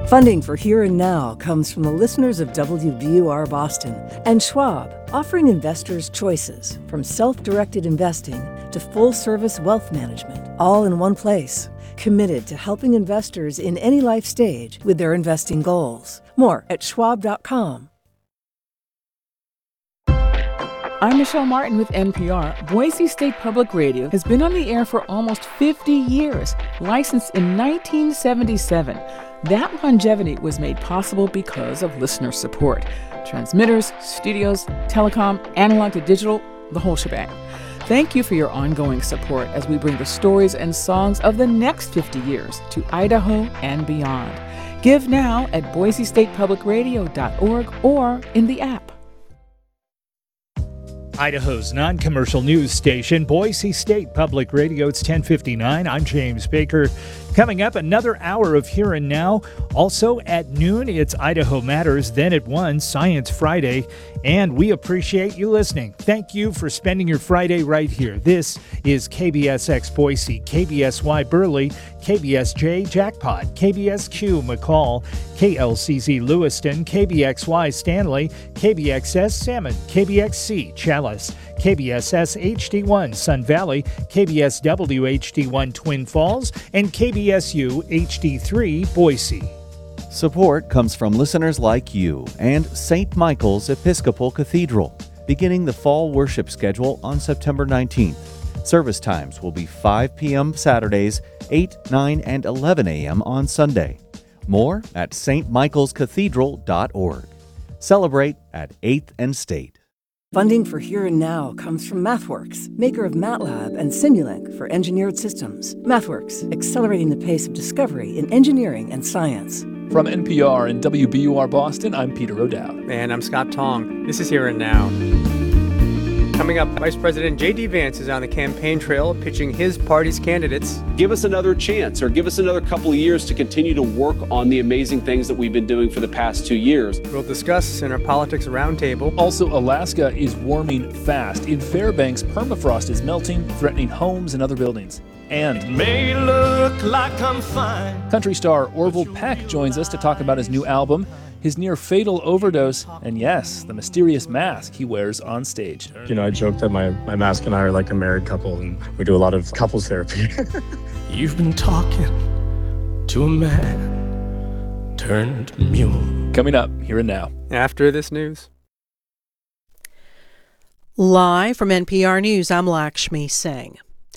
Funding for Here and Now comes from the listeners of WBUR Boston and Schwab, offering investors choices from self-directed investing to full-service wealth management, all in one place. Committed to helping investors in any life stage with their investing goals. More at schwab.com. I'm Michelle Martin with NPR. Boise State Public Radio has been on the air for almost 50 years, licensed in 1977. That longevity was made possible because of listener support. Transmitters, studios, telecom, analog to digital, the whole shebang. Thank you for your ongoing support as we bring the stories and songs of the next 50 years to Idaho and beyond. Give now at boisestatepublicradio.org or in the app. Idaho's non-commercial news station, Boise State Public Radio. It's 10:59. I'm James Baker. Coming up, another hour of Here and Now. Also at noon, it's Idaho Matters. Then at 1, Science Friday. And we appreciate you listening. Thank you for spending your Friday right here. This is KBSX Boise, KBSY Burley, KBSJ Jackpot, KBSQ McCall, KLCZ Lewiston, KBXY Stanley, KBXS Salmon, KBXC Chalice, KBSS HD1 Sun Valley, KBSW HD1 Twin Falls, and KBSU HD3 Boise. Support comes from listeners like you and St. Michael's Episcopal Cathedral, beginning the fall worship schedule on September 19th. Service times will be 5 p.m. Saturdays, 8, 9, and 11 a.m. on Sunday. More at stmichaelscathedral.org. Celebrate at 8th and State. Funding for Here and Now comes from MathWorks, maker of MATLAB and Simulink for engineered systems. MathWorks, accelerating the pace of discovery in engineering and science. From NPR and WBUR Boston, I'm Peter O'Dowd. And I'm Scott Tong. This is Here and Now. Coming up, Vice President J.D. Vance is on the campaign trail pitching his party's candidates. Give us another chance or give us another couple of years to continue to work on the amazing things that we've been doing for the past 2 years. We'll discuss in our Politics Roundtable. Also, Alaska is warming fast. In Fairbanks, permafrost is melting, threatening homes and other buildings. And it may look like I'm fine. Country star Orville Peck joins us to talk about his new album, his near-fatal overdose, and yes, the mysterious mask he wears on stage. You know, I joke that my mask and I are like a married couple, and we do a lot of couples therapy. You've been talking to a man turned mule. Coming up, Here and Now. After this news. Live from NPR News, I'm Lakshmi Singh.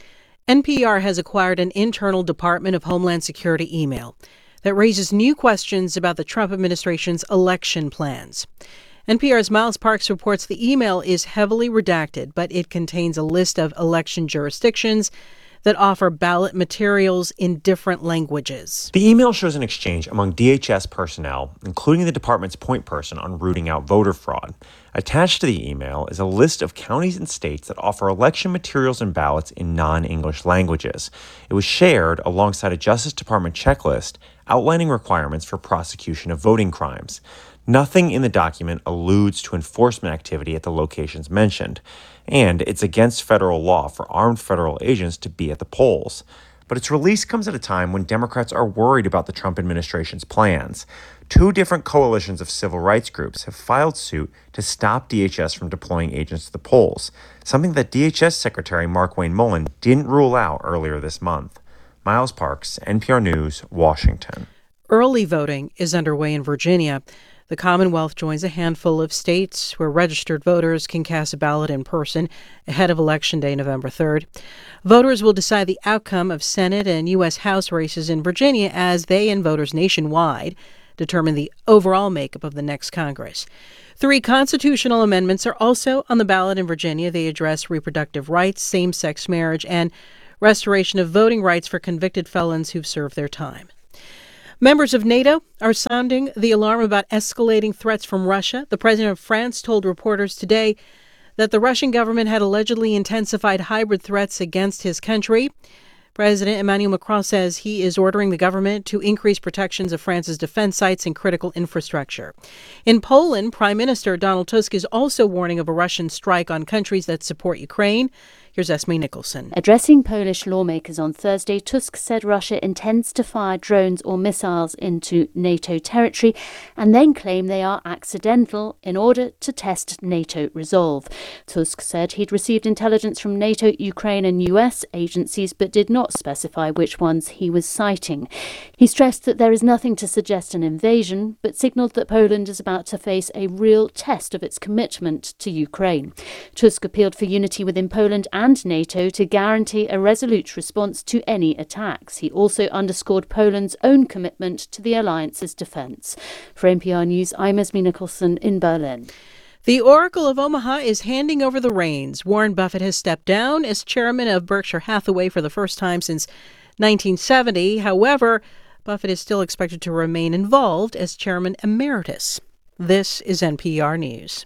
NPR has acquired an internal Department of Homeland Security email that raises new questions about the Trump administration's election plans. NPR's Miles Parks reports the email is heavily redacted, but it contains a list of election jurisdictions that offer ballot materials in different languages. The email shows an exchange among DHS personnel, including the department's point person on rooting out voter fraud. Attached to the email is a list of counties and states that offer election materials and ballots in non-English languages. It was shared alongside a Justice Department checklist outlining requirements for prosecution of voting crimes. Nothing in the document alludes to enforcement activity at the locations mentioned, and it's against federal law for armed federal agents to be at the polls. But its release comes at a time when Democrats are worried about the Trump administration's plans. 2 different coalitions of civil rights groups have filed suit to stop DHS from deploying agents to the polls, something that DHS Secretary Markwayne Mullin didn't rule out earlier this month. Miles Parks, NPR News, Washington. Early voting is underway in Virginia. The Commonwealth joins a handful of states where registered voters can cast a ballot in person ahead of Election Day, November 3rd. Voters will decide the outcome of Senate and U.S. House races in Virginia as they and voters nationwide determine the overall makeup of the next Congress. 3 constitutional amendments are also on the ballot in Virginia. They address reproductive rights, same-sex marriage, and restoration of voting rights for convicted felons who've served their time. Members of NATO are sounding the alarm about escalating threats from Russia. The president of France told reporters today that the Russian government had allegedly intensified hybrid threats against his country. President Emmanuel Macron says he is ordering the government to increase protections of France's defense sites and critical infrastructure. In Poland, Prime Minister Donald Tusk is also warning of a Russian strike on countries that support Ukraine. Here's Esme Nicholson. Addressing Polish lawmakers on Thursday, Tusk said Russia intends to fire drones or missiles into NATO territory and then claim they are accidental in order to test NATO resolve. Tusk said he'd received intelligence from NATO, Ukraine and US agencies, but did not specify which ones he was citing. He stressed that there is nothing to suggest an invasion, but signalled that Poland is about to face a real test of its commitment to Ukraine. Tusk appealed for unity within Poland and NATO to guarantee a resolute response to any attacks. He also underscored Poland's own commitment to the alliance's defence. For NPR News, I'm Esme Nicholson in Berlin. The Oracle of Omaha is handing over the reins. Warren Buffett has stepped down as chairman of Berkshire Hathaway for the first time since 1970. However, Buffett is still expected to remain involved as chairman emeritus. This is NPR News.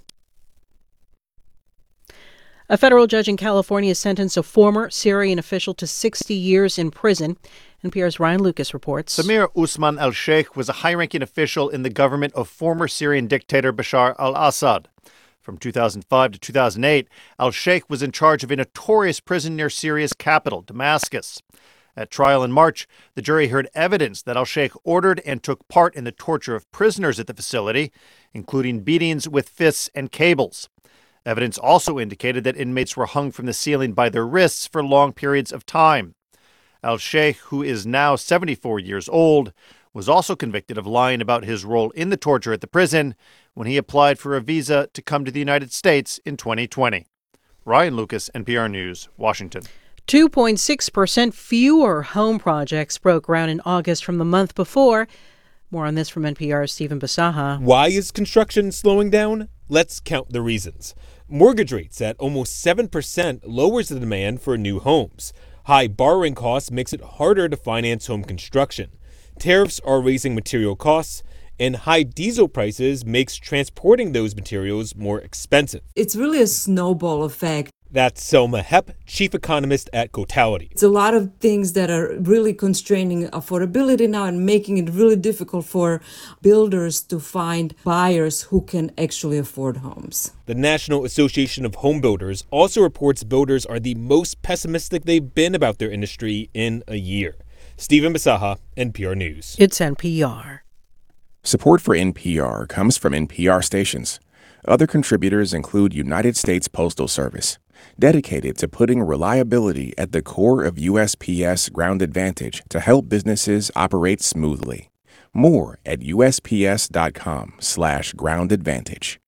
A federal judge in California sentenced a former Syrian official to 60 years in prison. NPR's Ryan Lucas reports. Samir Usman al-Sheikh was a high-ranking official in the government of former Syrian dictator Bashar al-Assad. From 2005 to 2008, al-Sheikh was in charge of a notorious prison near Syria's capital, Damascus. At trial in March, the jury heard evidence that al-Sheikh ordered and took part in the torture of prisoners at the facility, including beatings with fists and cables. Evidence also indicated that inmates were hung from the ceiling by their wrists for long periods of time. Al-Sheikh, who is now 74 years old, was also convicted of lying about his role in the torture at the prison when he applied for a visa to come to the United States in 2020. Ryan Lucas, NPR News, Washington. 2.6% fewer home projects broke ground in August from the month before. More on this from NPR's Stephen Basaha. Why is construction slowing down? Let's count the reasons. Mortgage rates at almost 7% lowers the demand for new homes. High borrowing costs makes it harder to finance home construction. Tariffs are raising material costs, and high diesel prices makes transporting those materials more expensive. It's really a snowball effect. That's Selma Hepp, chief economist at Cotality. It's a lot of things that are really constraining affordability now and making it really difficult for builders to find buyers who can actually afford homes. The National Association of Home Builders also reports builders are the most pessimistic they've been about their industry in a year. Stephen Basaha, NPR News. It's NPR. Support for NPR comes from NPR stations. Other contributors include United States Postal Service, dedicated to putting reliability at the core of USPS Ground Advantage to help businesses operate smoothly. More at USPS.com/Ground Advantage.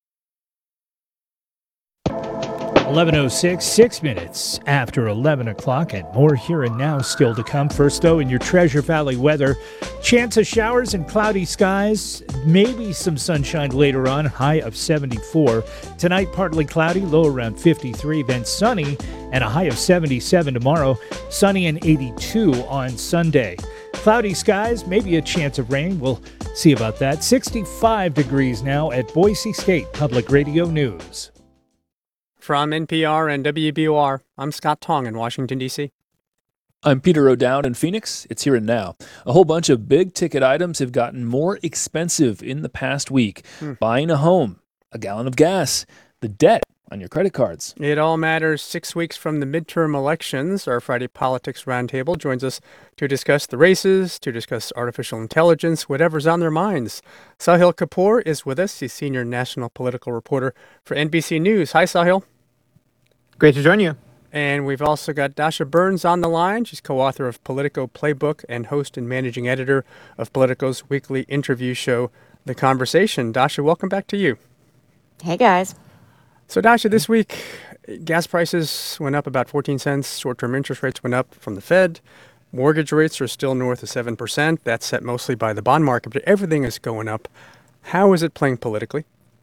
11:06, 6 minutes after 11 o'clock, and more here and now still to come. First, though, in your Treasure Valley weather, chance of showers and cloudy skies, maybe some sunshine later on, high of 74. Tonight, partly cloudy, low around 53, then sunny, and a high of 77 tomorrow, sunny and 82 on Sunday. Cloudy skies, maybe a chance of rain. We'll see about that. 65 degrees now at Boise State Public Radio News. From NPR and WBUR, I'm Scott Tong in Washington, D.C. I'm Peter O'Dowd in Phoenix. It's here and now. A whole bunch of big-ticket items have gotten more expensive in the past week. Buying a home, a gallon of gas, the debt on your credit cards. It all matters 6 weeks from the midterm elections. Our Friday Politics Roundtable joins us to discuss the races, to discuss artificial intelligence, whatever's on their minds. Sahil Kapoor is with us. He's senior national political reporter for NBC News. Hi, Sahil. Great to join you. And we've also got Dasha Burns on the line. She's co-author of Politico Playbook and host and managing editor of Politico's weekly interview show, The Conversation. Dasha, welcome back to you. Hey, guys. So, Dasha, this week, gas prices went up about 14 cents. Short-term interest rates went up from the Fed. Mortgage rates are still north of 7%. That's set mostly by the bond market, but everything is going up. How is it playing politically?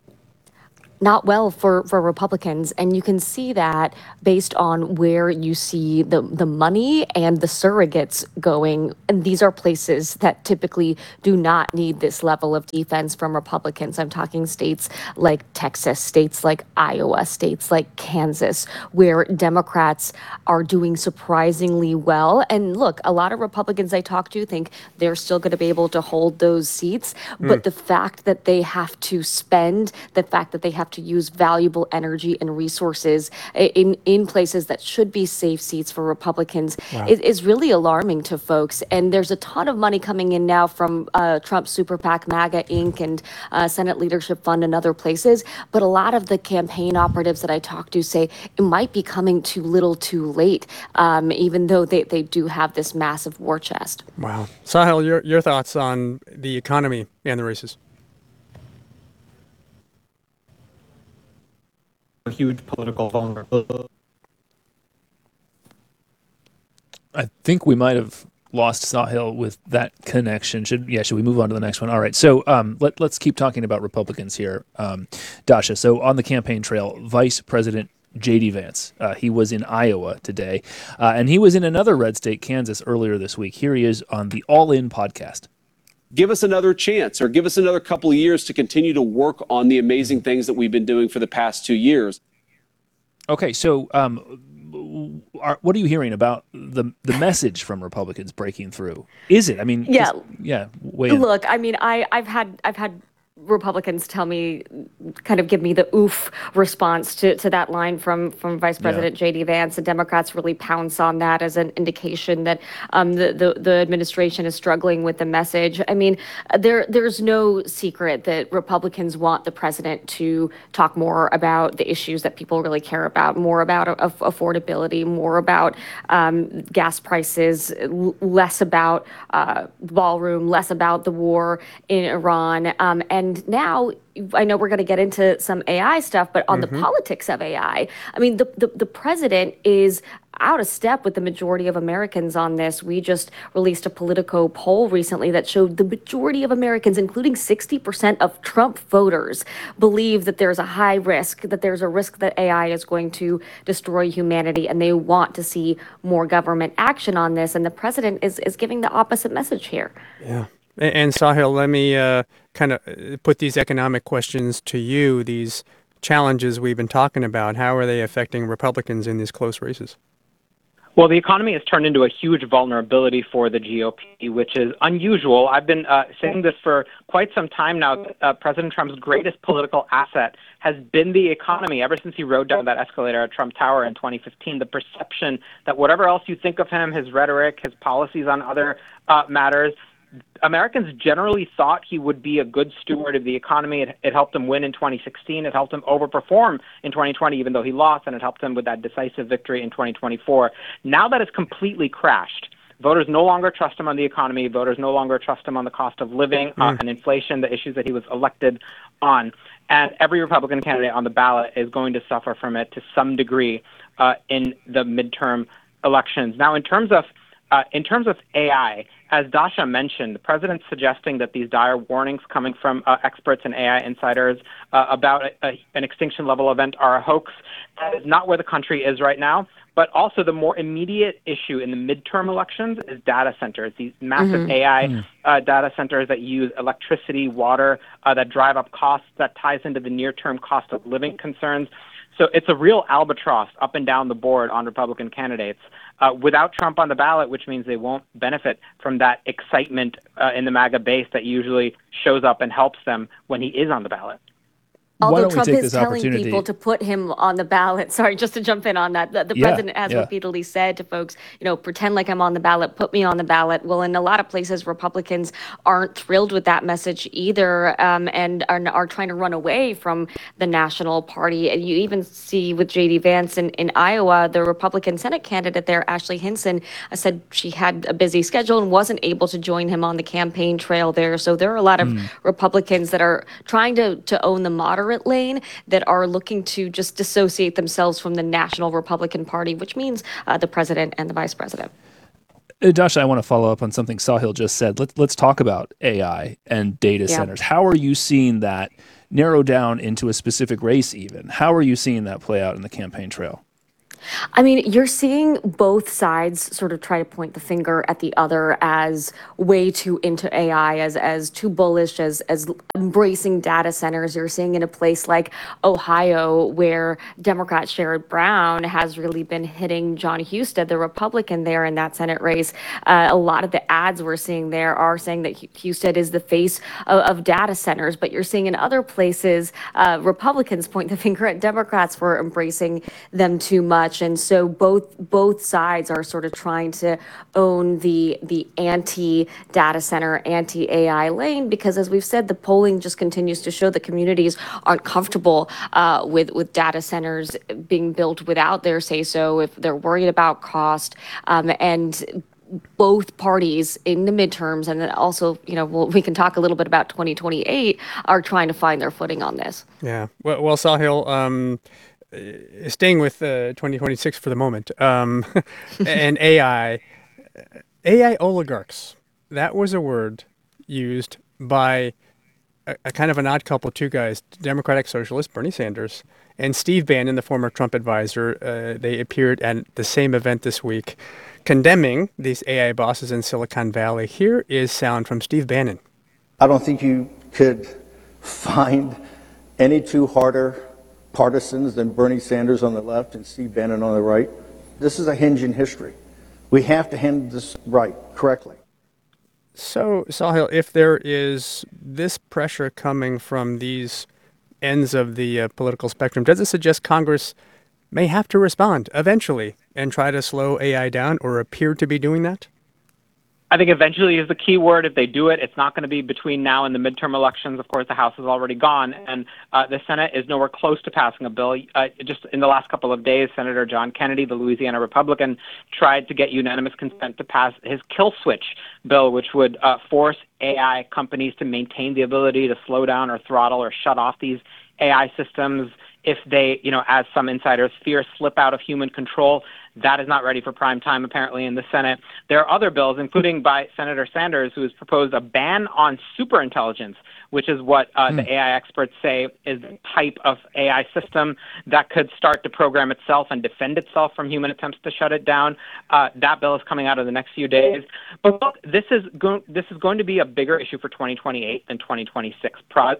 Not well for Republicans. And you can see that based on where you see the money and the surrogates going. And these are places that typically do not need this level of defense from Republicans. I'm talking states like Texas, states like Iowa, states like Kansas, where Democrats are doing surprisingly well. And look, a lot of Republicans I talk to think they're still going to be able to hold those seats. But the fact that they have to spend, the fact that they have have to use valuable energy and resources in places that should be safe seats for Republicans is really alarming to folks. And there's a ton of money coming in now from Trump's Super PAC, MAGA Inc., and Senate Leadership Fund and other places. But a lot of the campaign operatives that I talk to say it might be coming too little too late, even though they do have this massive war chest. Wow. Sahil, your thoughts on the economy and the races? A huge political vulnerability. I think we might have lost Sahil with that connection. Should we move on to the next one? All right. So let's keep talking about Republicans here. Dasha, so on the campaign trail, Vice President J.D. Vance, he was in Iowa today, and he was in another red state, Kansas, earlier this week. Here he is on the All In podcast. Give us another chance, or give us another couple of years to continue to work on the amazing things that we've been doing for the past 2 years. Okay, so what are you hearing about the message from Republicans breaking through? Is it? I mean, weigh in. Look, I mean, I've had Republicans tell me, kind of give me the oof response to that line from Vice President J.D. Vance, and Democrats really pounce on that as an indication that the administration is struggling with the message. I mean, there's no secret that Republicans want the president to talk more about the issues that people really care about, more about affordability, more about gas prices, less about ballroom, less about the war in Iran, and now I know we're going to get into some AI stuff, but on the politics of AI, I mean, the president is out of step with the majority of Americans on this. We just released a Politico poll recently that showed the majority of Americans, including 60% of Trump voters, believe that there's a high risk, that there's a risk that AI is going to destroy humanity, and they want to see more government action on this. And the president is giving the opposite message here. Yeah. And Sahil, let me kind of put these economic questions to you. These challenges we've been talking about, how are they affecting Republicans in these close races? Well, the economy has turned into a huge vulnerability for the GOP, which is unusual. I've been saying this for quite some time now. President Trump's greatest political asset has been the economy. Ever since he rode down that escalator at Trump Tower in 2015, the perception that whatever else you think of him, his rhetoric, his policies on other matters, Americans generally thought he would be a good steward of the economy. It helped him win in 2016. It helped him overperform in 2020, even though he lost, and it helped him with that decisive victory in 2024. Now that it's completely crashed, voters no longer trust him on the economy. Voters no longer trust him on the cost of living and inflation, the issues that he was elected on. And every Republican candidate on the ballot is going to suffer from it to some degree in the midterm elections. Now, in terms of AI, as Dasha mentioned, the president's suggesting that these dire warnings coming from experts and AI insiders about an extinction level event are a hoax. That is not where the country is right now. But also the more immediate issue in the midterm elections is data centers, these massive AI data centers that use electricity, water, that drive up costs, that ties into the near-term cost of living concerns. So it's a real albatross up and down the board on Republican candidates. Without Trump on the ballot, which means they won't benefit from that excitement in the MAGA base that usually shows up and helps them when he is on the ballot. Although Trump is telling people to put him on the ballot. Sorry, just to jump in on that. The president has repeatedly said to folks, pretend like I'm on the ballot, put me on the ballot. Well, in a lot of places, Republicans aren't thrilled with that message either, and are trying to run away from the national party. And you even see with J.D. Vance in Iowa, the Republican Senate candidate there, Ashley Hinson, said she had a busy schedule and wasn't able to join him on the campaign trail there. So there are a lot of Republicans that are trying to own the moderate lane, that are looking to just dissociate themselves from the national Republican Party, which means the president and the vice president. Dasha, I want to follow up on something Sahil just said. Let's talk about AI and data centers. How are you seeing that narrow down into a specific race even? How are you seeing that play out in the campaign trail? I mean, you're seeing both sides sort of try to point the finger at the other as way too into AI, as too bullish, as embracing data centers. You're seeing in a place like Ohio, where Democrat Sherrod Brown has really been hitting John Husted, the Republican there in that Senate race. A lot of the ads we're seeing there are saying that Husted is the face of data centers, but you're seeing in other places Republicans point the finger at Democrats for embracing them too much. And so both sides are sort of trying to own the anti-data center, anti-AI lane, because as we've said, the polling just continues to show that communities aren't comfortable with data centers being built without their say-so, if they're worried about cost, and both parties in the midterms, and then also, we can talk a little bit about 2028, are trying to find their footing on this. Yeah. Well, Sahil, staying with 2026 for the moment, and AI oligarchs, that was a word used by a kind of an odd couple, two guys, Democratic Socialist Bernie Sanders and Steve Bannon, the former Trump advisor. They appeared at the same event this week condemning these AI bosses in Silicon Valley. Here is sound from Steve Bannon. I don't think you could find any two harder partisans than Bernie Sanders on the left and Steve Bannon on the right. This is a hinge in history. We have to handle this right, correctly. So, Sahil, if there is this pressure coming from these ends of the political spectrum, does it suggest Congress may have to respond eventually and try to slow AI down, or appear to be doing that? I think eventually is the key word. If they do it, it's not going to be between now and the midterm elections. Of course, the House is already gone, and the Senate is nowhere close to passing a bill. Just in the last couple of days, Senator John Kennedy, the Louisiana Republican, tried to get unanimous consent to pass his kill switch bill, which would force AI companies to maintain the ability to slow down or throttle or shut off these AI systems if they, as some insiders fear, slip out of human control. That is not ready for prime time, apparently, in the Senate. There are other bills, including by Senator Sanders, who has proposed a ban on superintelligence, which is what the AI experts say is the type of AI system that could start to program itself and defend itself from human attempts to shut it down. That bill is coming out in the next few days. But look, this is going to be a bigger issue for 2028 than 2026.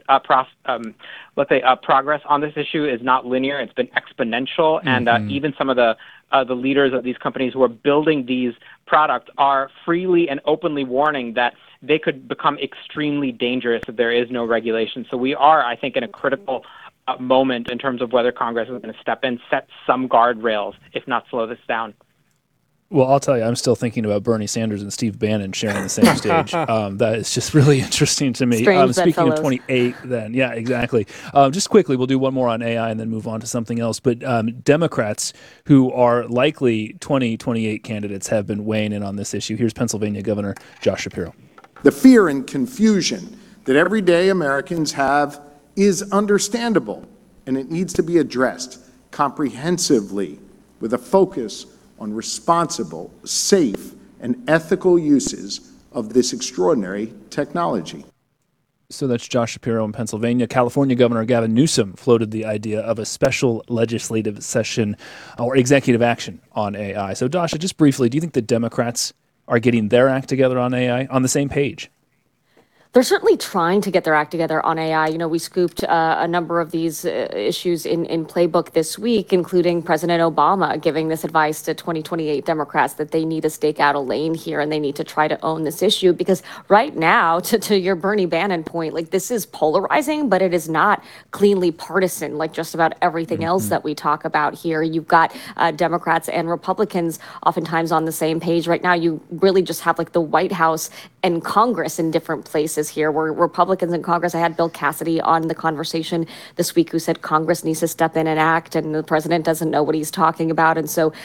Progress on this issue is not linear. It's been exponential, and even some of the leaders of these companies who are building these products are freely and openly warning that they could become extremely dangerous if there is no regulation. So we are, I think, in a critical moment in terms of whether Congress is going to step in, set some guardrails, if not slow this down. Well, I'll tell you, I'm still thinking about Bernie Sanders and Steve Bannon sharing the same stage. That is just really interesting to me. Speaking of 28, then, yeah, exactly. Just quickly, we'll do one more on AI and then move on to something else. But Democrats who are likely 2028 candidates have been weighing in on this issue. Here's Pennsylvania Governor Josh Shapiro. The fear and confusion that everyday Americans have is understandable, and it needs to be addressed comprehensively with a focus on responsible, safe, and ethical uses of this extraordinary technology. So that's Josh Shapiro in Pennsylvania. California Governor Gavin Newsom floated the idea of a special legislative session or executive action on AI. So, Dasha, just briefly, do you think the Democrats are getting their act together on AI on the same page? They're certainly trying to get their act together on AI. We scooped a number of these issues in Playbook this week, including President Obama giving this advice to 2028 Democrats that they need to stake out a lane here and they need to try to own this issue. Because right now, to your Bernie Bannon point, this is polarizing, but it is not cleanly partisan, like just about everything else that we talk about here. You've got Democrats and Republicans oftentimes on the same page. Right now, you really just have the White House and Congress in different places here, where Republicans in Congress, I had Bill Cassidy on the conversation this week, who said Congress needs to step in and act, and the president doesn't know what he's talking about. And so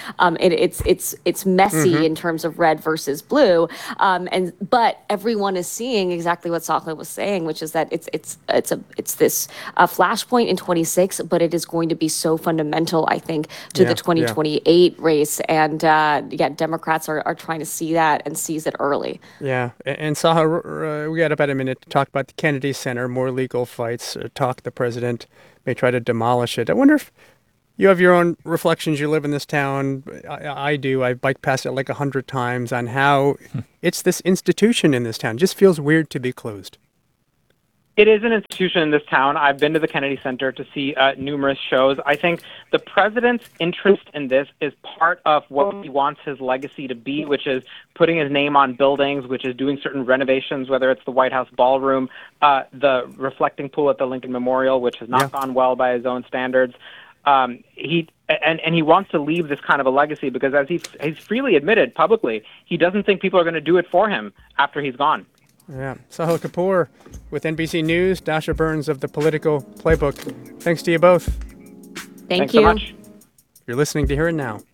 it's messy in terms of red versus blue. But everyone is seeing exactly what Sahil was saying, which is that it's this flashpoint in 26, but it is going to be so fundamental, I think, to the 2028 race. And Democrats are trying to see that and seize it early. Yeah. And Sahil, we got about a minute to talk about the Kennedy Center, more legal fights, talk the president may try to demolish it. I wonder if You have your own reflections. You live in this town. I do. I've biked past it like 100 times on how it's this institution in this town. It just feels weird to be closed. It is an institution in this town. I've been to the Kennedy Center to see numerous shows. I think the president's interest in this is part of what he wants his legacy to be, which is putting his name on buildings, which is doing certain renovations, whether it's the White House ballroom, the reflecting pool at the Lincoln Memorial, which has not gone well by his own standards. He wants to leave this kind of a legacy because, as he's freely admitted publicly, he doesn't think people are going to do it for him after he's gone. Yeah. Sahil Kapoor with NBC News, Dasha Burns of the Politico Playbook. Thanks to you both. Thanks so much. You're listening to Here and Now.